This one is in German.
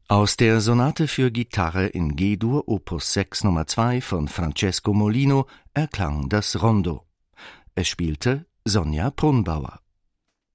Aus der Sonate für Gitarre in G-Dur Opus 6 Nummer 2 von Francesco Molino erklang das Rondo. Es spielte Sonja Brunbauer.